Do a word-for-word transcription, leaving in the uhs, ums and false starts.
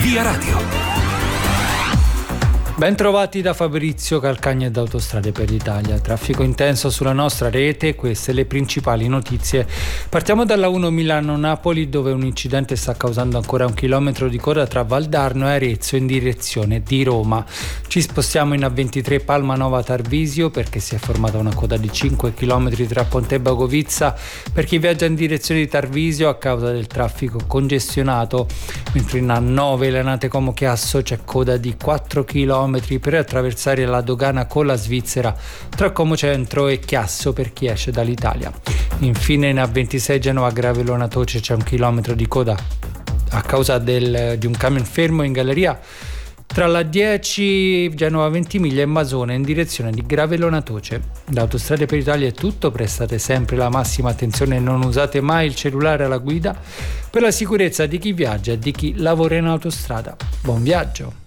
Via Radio. Ben trovati da Fabrizio Calcagna ed Autostrade per l'Italia. Traffico intenso sulla nostra rete, queste le principali notizie. Partiamo dalla uno Milano-Napoli, dove un incidente sta causando ancora un chilometro di coda tra Valdarno e Arezzo in direzione di Roma. Ci spostiamo in A ventitré Palmanova-Tarvisio perché si è formata una coda di cinque chilometri tra Ponte Bagovizza per chi viaggia in direzione di Tarvisio a causa del traffico congestionato, mentre in A nove Lanate Como Chiasso c'è coda di quattro chilometri per attraversare la dogana con la Svizzera tra Como Centro e Chiasso per chi esce dall'Italia. Infine in A ventisei Genova Gravelona Toce c'è un chilometro di coda a causa del, di un camion fermo in galleria tra la dieci Genova Ventimiglia e Masone in direzione di Gravelona Toce. Da Autostrade per l'Italia è tutto, prestate sempre la massima attenzione e non usate mai il cellulare alla guida per la sicurezza di chi viaggia e di chi lavora in autostrada. Buon viaggio!